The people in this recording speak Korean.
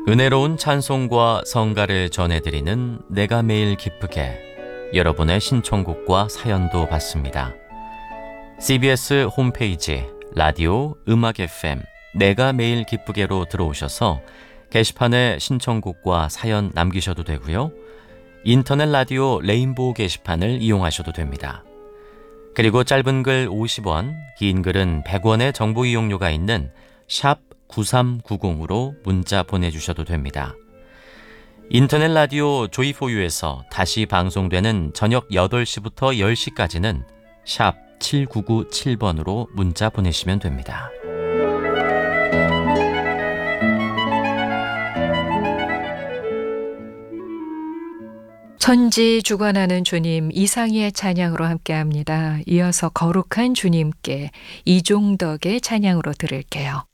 은혜로운 찬송과 성가를 전해드리는 내가 매일 기쁘게, 여러분의 신청곡과 사연도 받습니다. CBS 홈페이지 라디오 음악 FM 내가 매일 기쁘게로 들어오셔서 게시판에 신청곡과 사연 남기셔도 되고요. 인터넷 라디오 레인보우 게시판을 이용하셔도 됩니다. 그리고 짧은 글 50원, 긴 글은 100원의 정보 이용료가 있는 샵 9390으로 문자 보내주셔도 됩니다. 인터넷 라디오 조이포유에서 다시 방송되는 저녁 8시부터 10시까지는 샵 7997번으로 문자 보내시면 됩니다. 천지주관하는 주님 이상희의 찬양으로 함께합니다. 이어서 거룩한 주님께 이종덕의 찬양으로 들을게요.